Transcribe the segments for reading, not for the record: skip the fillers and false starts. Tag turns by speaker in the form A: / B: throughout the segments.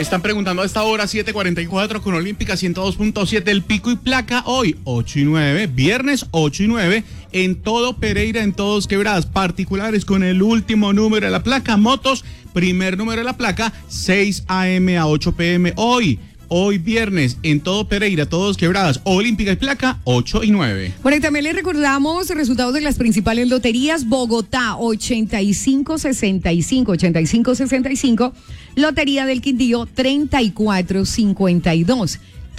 A: Están preguntando a esta hora, 7:44 con Olímpica 102.7, el pico y placa hoy, 8 y 9, viernes 8 y 9, en todo Pereira, en todos Quebradas, particulares con el último número de la placa, motos, primer número de la placa, 6 a.m. a 8 p.m. Hoy viernes, en todo Pereira, todos Quebradas, Olímpica y placa, 8 y 9.
B: Bueno, y también les recordamos resultados de las principales loterías. Bogotá, 8565, Lotería del Quindío, 3452.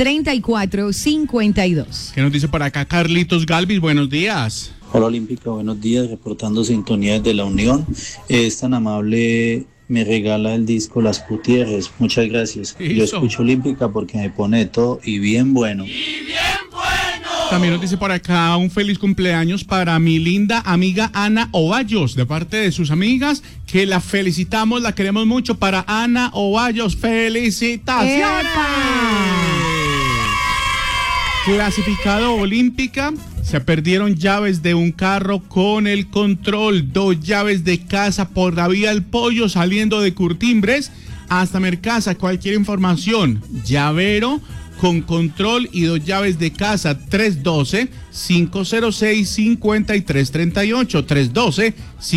A: ¿Qué nos dice por acá Carlitos Galvis? Buenos días.
C: Hola Olímpica, buenos días, reportando sintonía desde La Unión. Es tan amable, me regala el disco Las Gutiérrez, muchas gracias.
A: Eso.
C: Yo escucho Olímpica porque me pone de todo y bien bueno.
A: También nos dice por acá un feliz cumpleaños para mi linda amiga Ana Ovallos, de parte de sus amigas, que la felicitamos, la queremos mucho. Para Ana Ovallos, felicitaciones. Clasificado Olímpica, se perdieron llaves de un carro con el control, 2 llaves de casa por la vía El Pollo saliendo de Curtimbres hasta Mercasa. Cualquier información, llavero con control y 2 llaves de casa, 312-506-5338,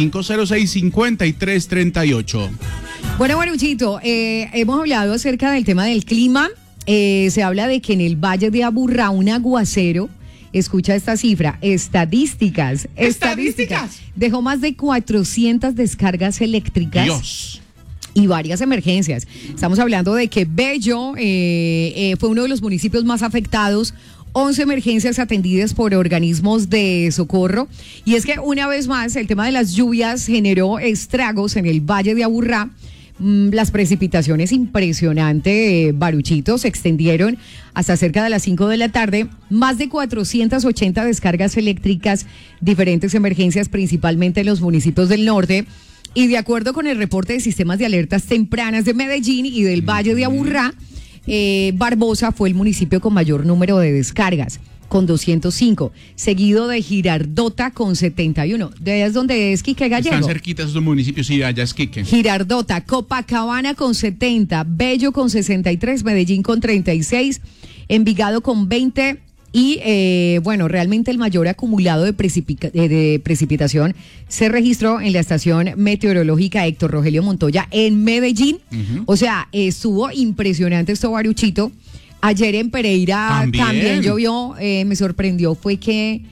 A: 312-506-5338.
B: Bueno, Baruchito, hemos hablado acerca del tema del clima. Se habla de que en el Valle de Aburrá un aguacero, escucha esta cifra, estadísticas, dejó más de 400 descargas eléctricas.
A: Dios.
B: Y varias emergencias. Estamos hablando de que Bello fue uno de los municipios más afectados, 11 emergencias atendidas por organismos de socorro. Y es que una vez más el tema de las lluvias generó estragos en el Valle de Aburrá. Las precipitaciones impresionantes, Baruchito, se extendieron hasta cerca de las 5 de la tarde. Más de 480 descargas eléctricas, diferentes emergencias, principalmente en los municipios del norte. Y de acuerdo con el reporte de sistemas de alertas tempranas de Medellín y del Valle de Aburrá, Barbosa fue el municipio con mayor número de descargas, con 205, seguido de Girardota con 71. ¿De ahí es donde es Quique Gallego?
A: Están cerquitas esos municipios, sí, allá es Quique.
B: Girardota, Copacabana con 70, Bello con 63, Medellín con 36, Envigado con 20 y, bueno, realmente el mayor acumulado de precipitación se registró en la estación meteorológica Héctor Rogelio Montoya en Medellín. O sea, estuvo impresionante esto, Baruchito. Ayer en Pereira también llovió, me sorprendió fue que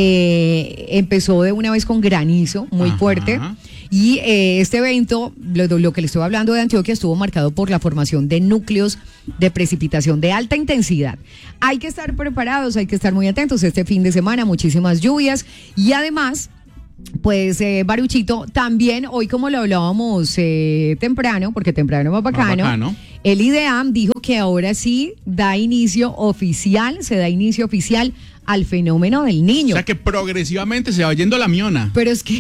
B: empezó de una vez con granizo muy fuerte y este evento, lo que le estoy hablando de Antioquia, estuvo marcado por la formación de núcleos de precipitación de alta intensidad. Hay que estar preparados, hay que estar muy atentos este fin de semana, muchísimas lluvias y además... Pues Baruchito, también hoy como lo hablábamos temprano, porque temprano es más bacano, el IDEAM dijo que ahora sí se da inicio oficial al fenómeno del niño.
A: O sea que progresivamente se va yendo la miona.
B: Pero es que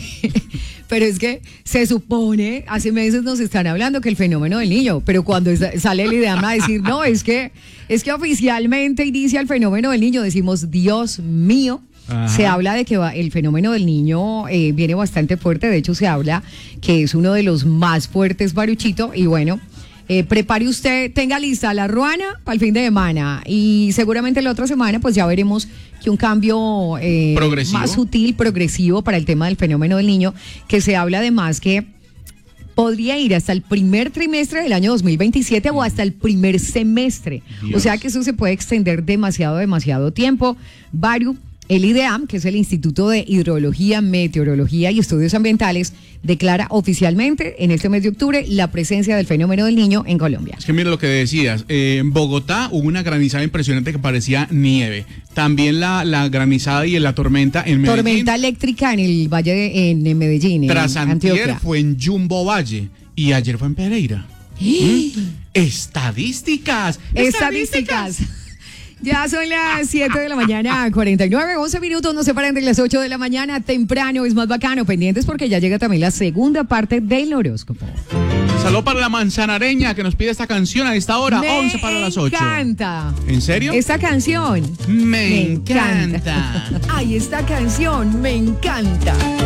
B: se supone, hace meses nos están hablando que el fenómeno del niño, pero cuando sale el IDEAM a decir, no, es que oficialmente inicia el fenómeno del niño, decimos, Dios mío. Ajá. Se habla de que el fenómeno del niño viene bastante fuerte, de hecho se habla que es uno de los más fuertes, Baruchito, y bueno, prepare usted, tenga lista la ruana para el fin de semana y seguramente la otra semana pues ya veremos que un cambio más sutil, progresivo para el tema del fenómeno del niño, que se habla además que podría ir hasta el primer trimestre del año 2027 o hasta el primer semestre. Dios. O sea que eso se puede extender demasiado tiempo. Baru, el IDEAM, que es el Instituto de Hidrología, Meteorología y Estudios Ambientales, declara oficialmente en este mes de octubre la presencia del fenómeno del niño en Colombia.
A: Es que mira lo que decías, en Bogotá hubo una granizada impresionante que parecía nieve. También la granizada y la tormenta en Medellín.
B: Tormenta eléctrica en el Valle en Medellín,
A: tras
B: en
A: antier
B: Antioquia.
A: Fue en Jumbo Valle y ayer fue en Pereira. Estadísticas.
B: Ya son las 7 de la mañana, 49, 11 minutos, nos separan de las 8 de la mañana, temprano, es más bacano, pendientes porque ya llega también la segunda parte del horóscopo.
A: Saludo para la manzanareña que nos pide esta canción a esta hora, 11 para las 8.
B: Me encanta.
A: ¿En serio?
B: Esta canción.
A: Me encanta.
B: Ay, esta canción me encanta.